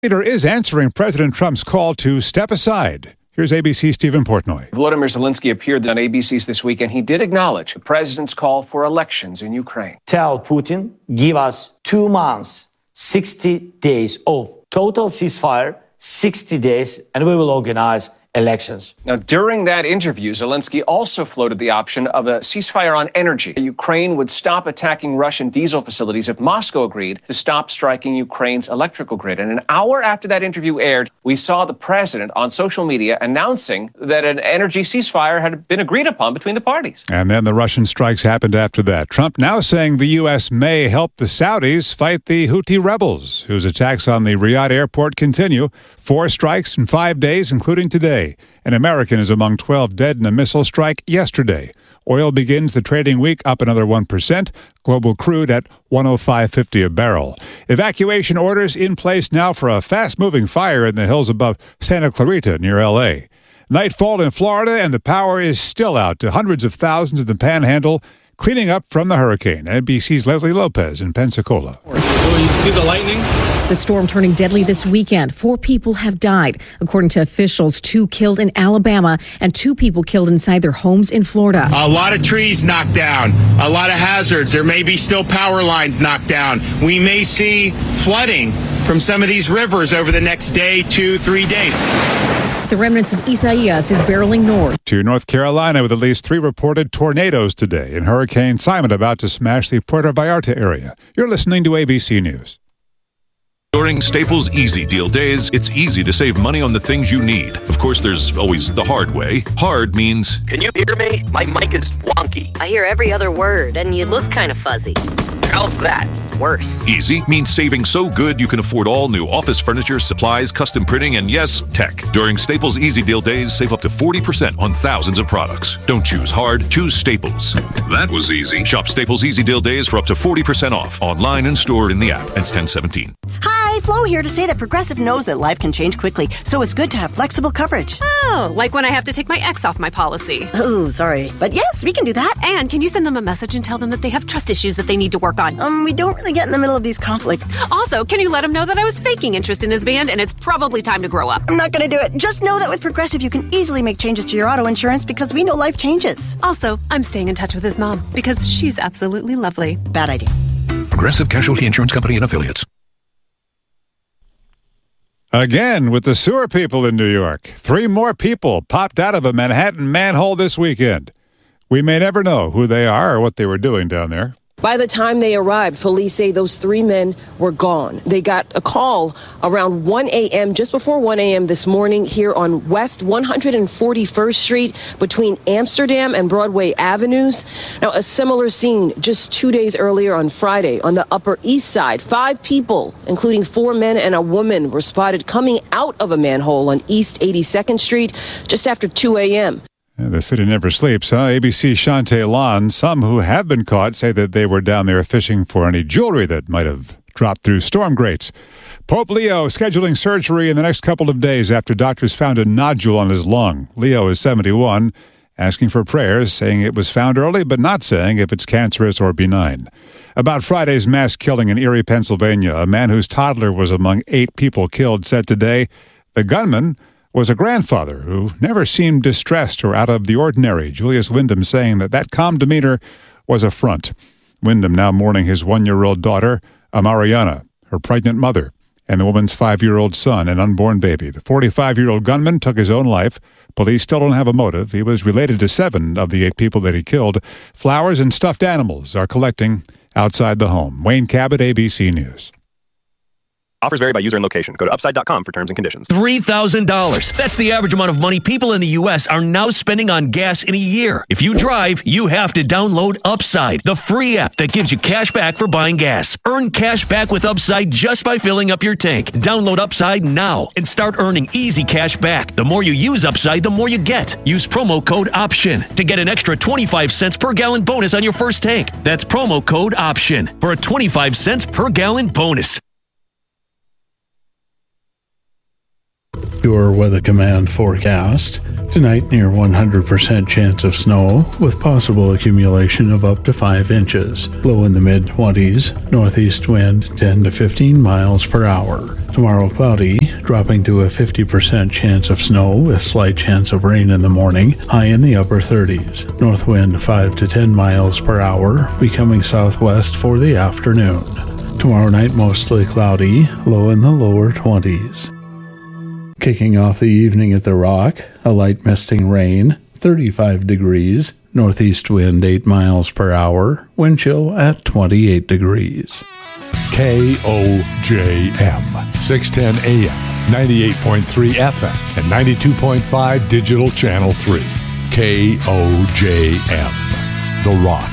Leader is answering President Trump's call to step aside. Here's ABC's Stephen Portnoy. Volodymyr Zelensky appeared on ABC's This Week, and he did acknowledge the president's call for elections in Ukraine. Tell Putin, give us 2 months, 60 days of total ceasefire, 60 days, and we will organize elections. Now, during that interview, Zelensky also floated the option of a ceasefire on energy. Ukraine would stop attacking Russian diesel facilities if Moscow agreed to stop striking Ukraine's electrical grid. And an hour after that interview aired, we saw the president on social media announcing that an energy ceasefire had been agreed upon between the parties. And then the Russian strikes happened after that. Trump now saying the U.S. may help the Saudis fight the Houthi rebels, whose attacks on the Riyadh airport continue. 4 strikes in 5 days, including today. An American is among 12 dead in a missile strike yesterday. Oil begins the trading week up another 1%. Global crude at $105.50 a barrel. Evacuation orders in place now for a fast-moving fire in the hills above Santa Clarita near L.A. Nightfall in Florida, and the power is still out to hundreds of thousands in the Panhandle, cleaning up from the hurricane. NBC's Leslie Lopez in Pensacola. You see the lightning? The storm turning deadly this weekend. 4 people have died. According to officials, 2 killed in Alabama and 2 people killed inside their homes in Florida. A lot of trees knocked down, a lot of hazards. There may be still power lines knocked down. We may see flooding from some of these rivers over the next day, 2, 3 days. The remnants of Isaias is barreling north to North Carolina with at least 3 reported tornadoes today, and Hurricane Simon about to smash the Puerto Vallarta area. You're listening to ABC News. During Staples Easy Deal Days, it's easy to save money on the things you need. Of course, there's always the hard way. Hard means... Can you hear me? My mic is wonky. I hear every other word, and you look kind of fuzzy. How's that? Worse. Easy means saving so good you can afford all new office furniture, supplies, custom printing, and yes, tech. During Staples Easy Deal Days, save up to 40% on thousands of products. Don't choose hard, choose Staples. That was easy. Shop Staples Easy Deal Days for up to 40% off. Online and stored in the app. Ends 10/17. Hi, Flo here to say that Progressive knows that life can change quickly, so it's good to have flexible coverage. Oh, like when I have to take my ex off my policy. Oh, sorry. But yes, we can do that. And can you send them a message and tell them that they have trust issues that they need to work on? We don't really get in the middle of these conflicts. Also, can you let him know that I was faking interest in his band and it's probably time to grow up? I'm not going to do it. Just know that with Progressive, you can easily make changes to your auto insurance because we know life changes. Also, I'm staying in touch with his mom because she's absolutely lovely. Bad idea. Progressive Casualty Insurance Company and Affiliates. Again, with the sewer people in New York, 3 more people popped out of a Manhattan manhole this weekend. We may never know who they are or what they were doing down there. By the time they arrived, police say those 3 men were gone. They got a call around 1 a.m., just before 1 a.m. this morning here on West 141st Street between Amsterdam and Broadway Avenues. Now, a similar scene just 2 days earlier on Friday on the Upper East Side. 5 people, including 4 men and a woman, were spotted coming out of a manhole on East 82nd Street just after 2 a.m. The city never sleeps, huh? ABC's Shantae Lon. Some who have been caught say that they were down there fishing for any jewelry that might have dropped through storm grates. Pope Leo scheduling surgery in the next couple of days after doctors found a nodule on his lung. Leo is 71, asking for prayers, saying it was found early, but not saying if it's cancerous or benign. About Friday's mass killing in Erie, Pennsylvania, a man whose toddler was among 8 people killed said today the gunman was a grandfather who never seemed distressed or out of the ordinary. Julius Wyndham saying that calm demeanor was a front. Wyndham now mourning his 1-year-old daughter, Amariana, her pregnant mother, and the woman's 5-year-old son, an unborn baby. The 45-year-old gunman took his own life. Police still don't have a motive. He was related to 7 of the 8 people that he killed. Flowers and stuffed animals are collecting outside the home. Wayne Cabot, ABC News. Offers vary by user and location. Go to upside.com for terms and conditions. $3,000. That's the average amount of money people in the U.S. are now spending on gas in a year. If you drive, you have to download Upside, the free app that gives you cash back for buying gas. Earn cash back with Upside just by filling up your tank. Download Upside now and start earning easy cash back. The more you use Upside, the more you get. Use promo code OPTION to get an extra 25 cents per gallon bonus on your first tank. That's promo code OPTION for a 25 cents per gallon bonus. Your Weather Command forecast. Tonight, near 100% chance of snow, with possible accumulation of up to 5 inches. Low in the mid-20s, northeast wind 10 to 15 miles per hour. Tomorrow cloudy, dropping to a 50% chance of snow with slight chance of rain in the morning, high in the upper 30s. North wind 5 to 10 miles per hour, becoming southwest for the afternoon. Tomorrow night mostly cloudy, low in the lower 20s. Kicking off the evening at the Rock, a light misting rain, 35 degrees, northeast wind 8 miles per hour, wind chill at 28 degrees. KOJM, 610 AM, 98.3 FM, and 92.5 Digital Channel 3. KOJM, The Rock.